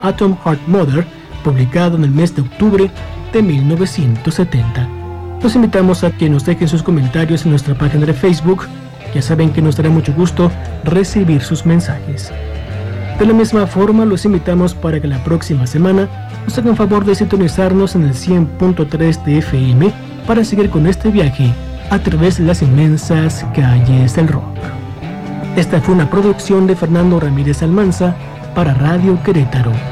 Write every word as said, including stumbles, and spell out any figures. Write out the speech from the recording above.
Atom Heart Mother, publicado en el mes de octubre de mil novecientos setenta. Los invitamos a que nos dejen sus comentarios en nuestra página de Facebook. Ya saben que nos dará mucho gusto recibir sus mensajes. De la misma forma, los invitamos para que la próxima semana nos hagan favor de sintonizarnos en el cien punto tres de F M para seguir con este viaje a través de las inmensas calles del rock. Esta fue una producción de Fernando Ramírez Almanza para Radio Querétaro.